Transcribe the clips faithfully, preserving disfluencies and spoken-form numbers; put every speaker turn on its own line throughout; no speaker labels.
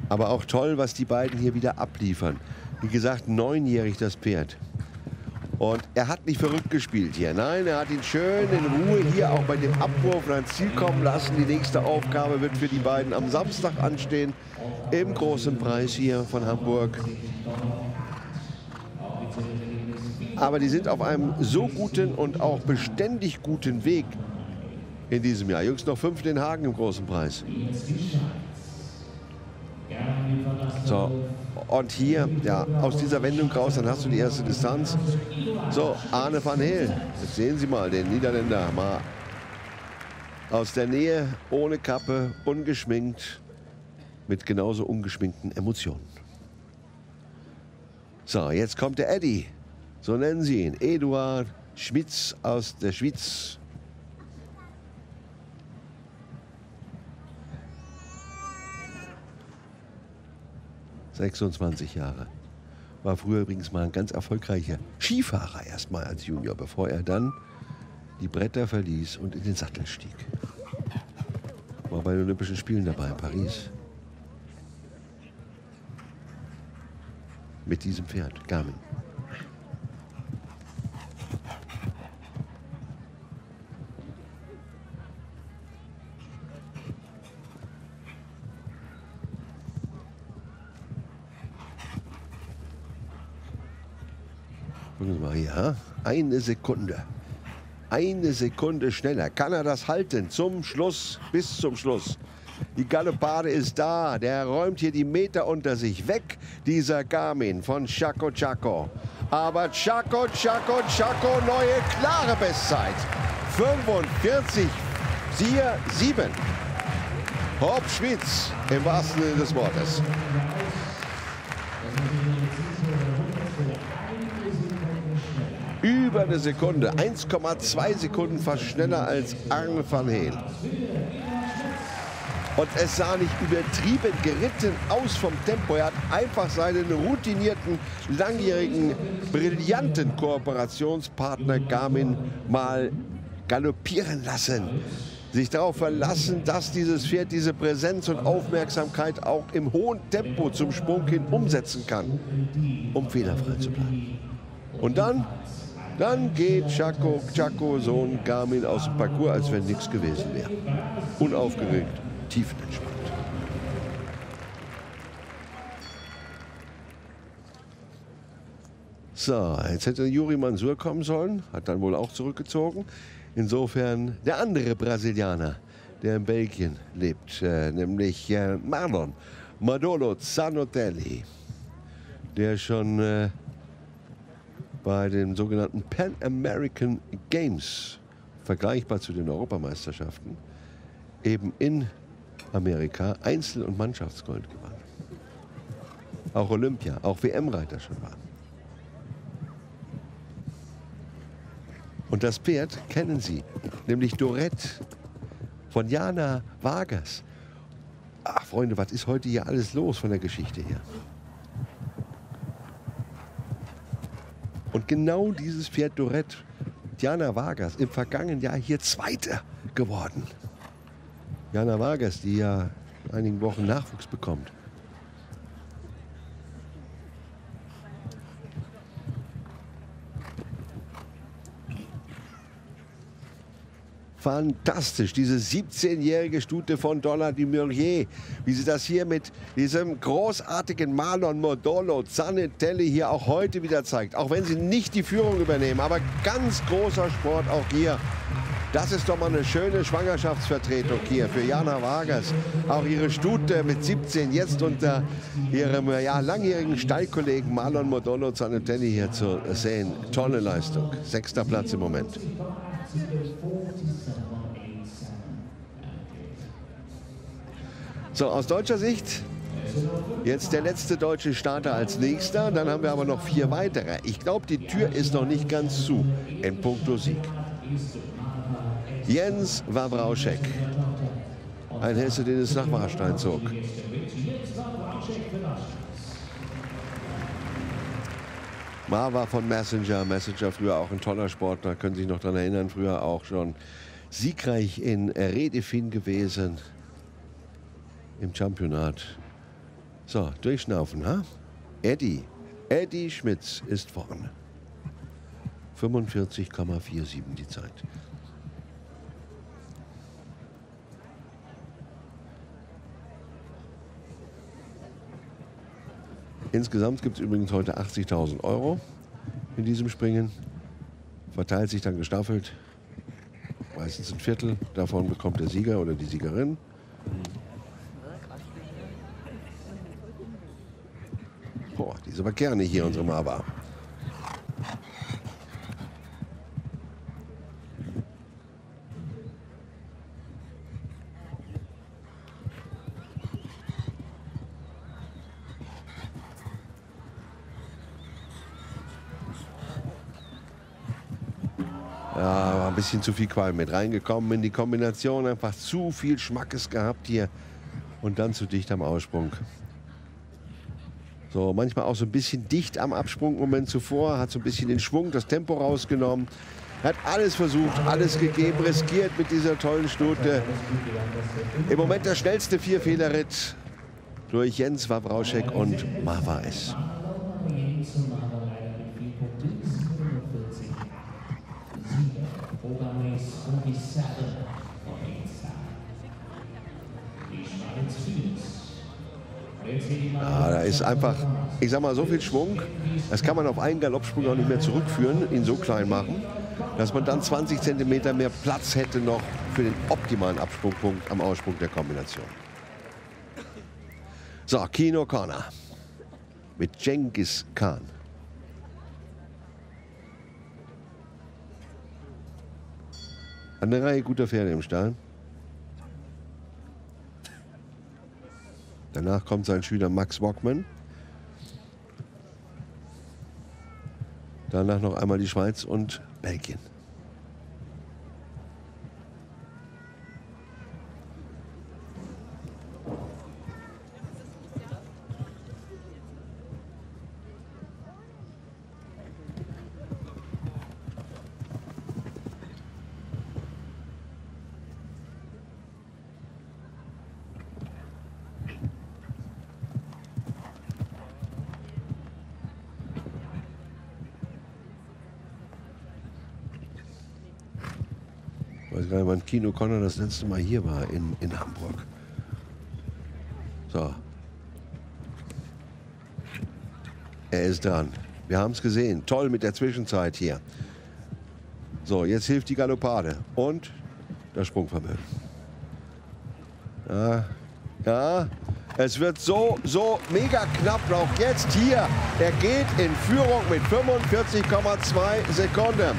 Aber auch toll, was die beiden hier wieder abliefern. Wie gesagt, neunjährig das Pferd. Und er hat nicht verrückt gespielt hier. Nein, er hat ihn schön in Ruhe hier auch bei dem Abwurf ans Ziel kommen lassen. Die nächste Aufgabe wird für die beiden am Samstag anstehen. Im großen Preis hier von Hamburg. Aber die sind auf einem so guten und auch beständig guten Weg in diesem Jahr. Jüngst noch fünf den Hagen im großen Preis. So, und hier, ja, aus dieser Wendung raus, dann hast du die erste Distanz. So, Arne van Heel. Jetzt sehen Sie mal den Niederländer mal aus der Nähe, ohne Kappe, ungeschminkt, mit genauso ungeschminkten Emotionen. So, jetzt kommt der Eddie. So nennen sie ihn. Eduard Schmitz aus der Schweiz. sechsundzwanzig Jahre. War früher übrigens mal ein ganz erfolgreicher Skifahrer erstmal als Junior, bevor er dann die Bretter verließ und in den Sattel stieg. War bei den Olympischen Spielen dabei in Paris. Mit diesem Pferd, Garmin. Gucken Sie mal hier, eine Sekunde. Eine Sekunde schneller. Kann er das halten zum Schluss, bis zum Schluss? Die Galoppade ist da. Der räumt hier die Meter unter sich weg, dieser Garmin von Chaco Chaco. Aber Chaco Chaco Chaco, neue klare Bestzeit. fünfundvierzig sieben. Hopp Schmitz, im wahrsten Sinne des Wortes. Über eine Sekunde, eins Komma zwei Sekunden fast schneller als Arne van Heel. Und es sah nicht übertrieben geritten aus vom Tempo. Er hat einfach seinen routinierten, langjährigen, brillanten Kooperationspartner Garmin mal galoppieren lassen. Sich darauf verlassen, dass dieses Pferd diese Präsenz und Aufmerksamkeit auch im hohen Tempo zum Sprung hin umsetzen kann, um fehlerfrei zu bleiben. Und dann, dann geht Chaco, Chaco, Sohn Garmin aus dem Parcours, als wenn nichts gewesen wäre. Unaufgeregt, tiefenentspannt. So, jetzt hätte Juri Mansour kommen sollen, hat dann wohl auch zurückgezogen. Insofern der andere Brasilianer, der in Belgien lebt, äh, nämlich äh, Marlon Modolo Zanotelli, der schon äh, bei den sogenannten Pan American Games, vergleichbar zu den Europameisterschaften, eben in Amerika Einzel- und Mannschaftsgold gewann. Auch Olympia, auch W M-Reiter schon war. Und das Pferd kennen Sie, nämlich Dorette von Jana Vargas. Ach Freunde, was ist heute hier alles los von der Geschichte her? Und genau dieses Pferd Dorette, Jana Vargas, im vergangenen Jahr hier Zweiter geworden. Jana Vargas, die ja in einigen Wochen Nachwuchs bekommt. Fantastisch, diese siebzehnjährige Stute von Donna di Murrier, wie sie das hier mit diesem großartigen Marlon Modolo Zanotelli hier auch heute wieder zeigt. Auch wenn sie nicht die Führung übernehmen, aber ganz großer Sport auch hier. Das ist doch mal eine schöne Schwangerschaftsvertretung hier für Jana Vargas. Auch ihre Stute mit siebzehn jetzt unter ihrem ja, langjährigen Stallkollegen Marlon Modolo Zanotelli hier zu sehen. Tolle Leistung. Sechster Platz im Moment. So, aus deutscher Sicht jetzt der letzte deutsche Starter als nächster. Dann haben wir aber noch vier weitere. Ich glaube, die Tür ist noch nicht ganz zu in puncto Sieg. Jens Wawrauschek, ein Hesse, den es nach Warstein zog. Marva von Messenger, Messenger früher auch ein toller Sportler, können sich noch daran erinnern, früher auch schon siegreich in Redefin gewesen im Championat. So, durchschnaufen, ha? Eddie. Eddie Schmitz ist vorne. fünfundvierzig Komma siebenundvierzig die Zeit. Insgesamt gibt es übrigens heute achtzigtausend Euro in diesem Springen. Verteilt sich dann gestaffelt. Meistens ein Viertel. Davon bekommt der Sieger oder die Siegerin. Boah, die ist aber gerne hier, unsere Marva. Ja, war ein bisschen zu viel Qualm mit reingekommen in die Kombination. Einfach zu viel Schmackes gehabt hier. Und dann zu dicht am Aussprung. So, manchmal auch so ein bisschen dicht am Absprungmoment zuvor. Hat so ein bisschen den Schwung, das Tempo rausgenommen. Hat alles versucht, alles gegeben, riskiert mit dieser tollen Stute. Im Moment der schnellste Vierfehlerritt durch Jens Wawrauschek und Marva S. Ja, da ist einfach, ich sag mal, so viel Schwung, das kann man auf einen Galoppsprung auch nicht mehr zurückführen, ihn so klein machen, dass man dann zwanzig Zentimeter mehr Platz hätte noch für den optimalen Absprungpunkt am Aussprung der Kombination. So, Kino Corner mit Genghis Khan. Eine Reihe guter Pferde im Stall. Danach kommt sein Schüler Max Walkman. Danach noch einmal die Schweiz und Belgien. Ich weiß gar nicht, wann Kino Corner das letzte Mal hier war, in, in Hamburg. So. Er ist dran. Wir haben es gesehen. Toll mit der Zwischenzeit hier. So, jetzt hilft die Galoppade. Und das Sprungvermögen. Ja, ja. Es wird so, so mega knapp auch jetzt hier. Er geht in Führung mit fünfundvierzig Komma zwei Sekunden.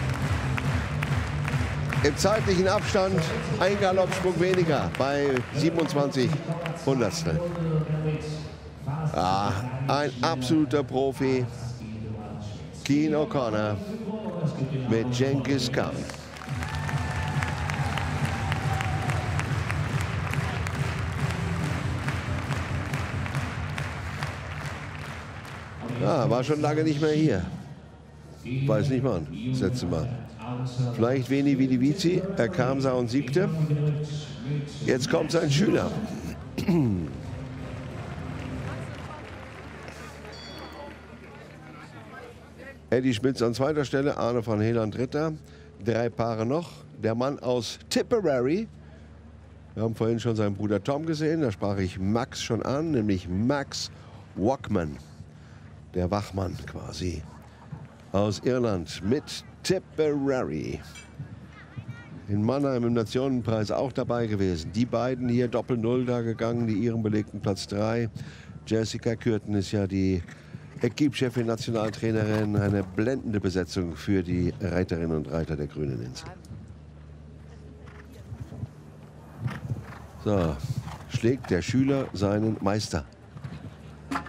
Im zeitlichen Abstand ein Galoppsprung weniger bei siebenundzwanzig Hundertstel. Ah, ein absoluter Profi. Kino Corner mit Genghis Khan. Ja, war schon lange nicht mehr hier. Weiß nicht wann, das letzte Mal. Vielleicht Veni Vidi Vici, er kam, sah und siegte. Jetzt kommt sein Schüler. Eddie Schmitz an zweiter Stelle, Arne van Heeland dritter. Drei Paare noch. Der Mann aus Tipperary. Wir haben vorhin schon seinen Bruder Tom gesehen, da sprach ich Max schon an, nämlich Max Walkman. Der Wachmann quasi. Aus Irland mit Tipperary. In Mannheim im Nationenpreis auch dabei gewesen. Die beiden hier Doppel-Null da gegangen, die ihren belegten Platz drei. Jessica Kürten ist ja die Equipe-Chefin, Nationaltrainerin. Eine blendende Besetzung für die Reiterinnen und Reiter der Grünen Insel. So, schlägt der Schüler seinen Meister.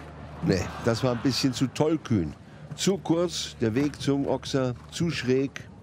Nee, das war ein bisschen zu tollkühn. Zu kurz, der Weg zum Ochser, zu schräg.